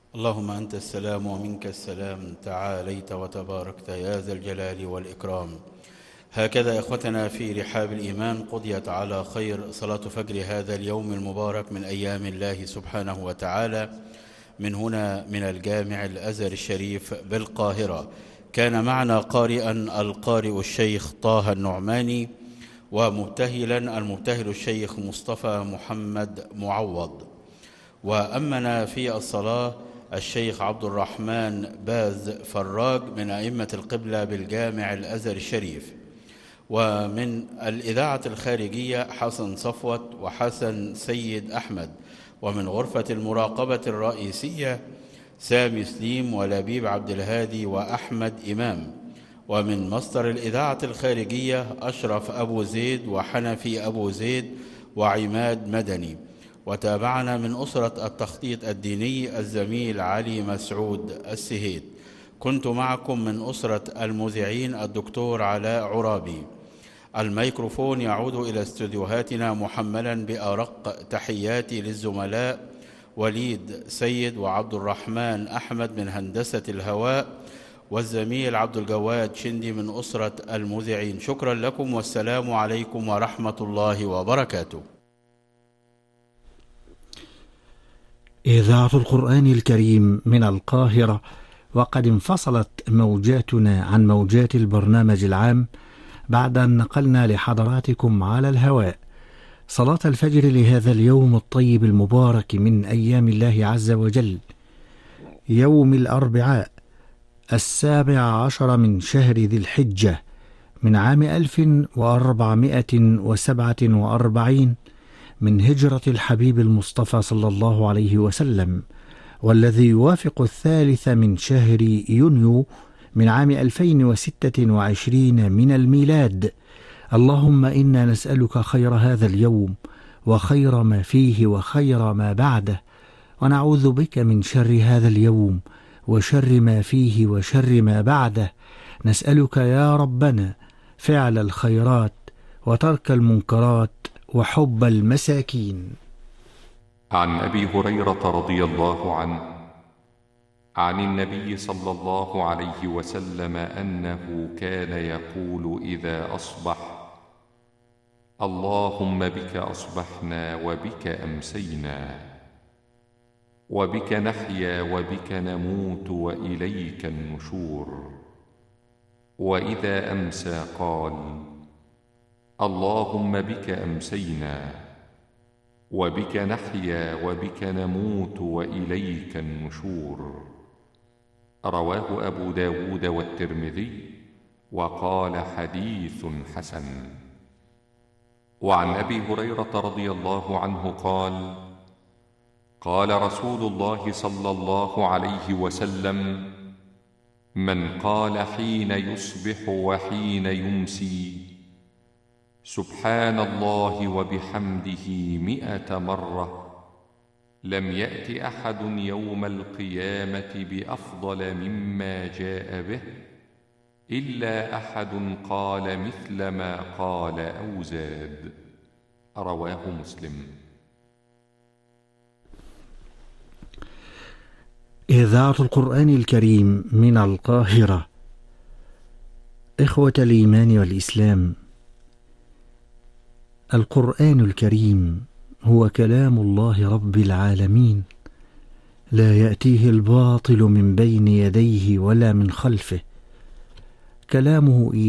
اللهم أنت السلام ومنك السلام، تعاليت وتباركت يا ذا الجلال والإكرام. هكذا إخوتنا في رحاب الإيمان قضيت على خير صلاة فجر هذا اليوم المبارك من أيام الله سبحانه وتعالى من هنا من الجامع الأزهر الشريف بالقاهرة. كان معنا قارئا القارئ الشيخ طه النعماني، ومبتهلا المبتهل الشيخ مصطفى محمد معوض، وأمنا في الصلاة الشيخ عبد الرحمن باز فراج من أئمة القبلة بالجامع الأزهر الشريف. ومن الإذاعة الخارجية حسن صفوت وحسن سيد أحمد، ومن غرفة المراقبة الرئيسية سامي سليم ولبيب عبد الهادي وأحمد إمام، ومن مصدر الإذاعة الخارجية أشرف أبو زيد وحنفي أبو زيد وعماد مدني. وتابعنا من أسرة التخطيط الديني الزميل علي مسعود السهيد. كنت معكم من أسرة المذيعين الدكتور علاء عرابي. الميكروفون يعود إلى استوديوهاتنا محملا بأرق تحياتي للزملاء وليد سيد وعبد الرحمن أحمد من هندسة الهواء، والزميل عبد الجواد شندي من أسرة المذيعين. شكرا لكم والسلام عليكم ورحمة الله وبركاته. إذاعة القرآن الكريم من القاهرة، وقد انفصلت موجاتنا عن موجات البرنامج العام بعد أن نقلنا لحضراتكم على الهواء صلاة الفجر لهذا اليوم الطيب المبارك من أيام الله عز وجل، يوم الأربعاء 17 من شهر ذي الحجة من عام 1447 من هجرة الحبيب المصطفى صلى الله عليه وسلم، والذي يوافق 3 من شهر يونيو من عام 2026 من الميلاد. اللهم إنا نسألك خير هذا اليوم وخير ما فيه وخير ما بعده، ونعوذ بك من شر هذا اليوم وشر ما فيه وشر ما بعده. نسألك يا ربنا فعل الخيرات وترك المنكرات وحب المساكين. عن أبي هريرة رضي الله عنه عن النبي صلى الله عليه وسلم أنه كان يقول إذا أصبح: اللهم بك أصبحنا وبك أمسينا وبك نحيا وبك نموت وإليك النشور. وإذا أمسى قال: اللهم بك أمسينا وبك نحيا وبك نموت وإليك النشور. رواه أبو داود والترمذي وقال حديث حسن. وعن أبي هريرة رضي الله عنه قال: قال رسول الله صلى الله عليه وسلم: من قال حين يصبح وحين يمسي سبحان الله وبحمده 100 مرة، لم يأت أحد يوم القيامة بأفضل مما جاء به إلا أحد قال مثل ما قال أو زاد. رواه مسلم. إذاعة القرآن الكريم من القاهرة. إخوة الإيمان والإسلام، القرآن الكريم هو كلام الله رب العالمين، لا يأتيه الباطل من بين يديه ولا من خلفه. كلامه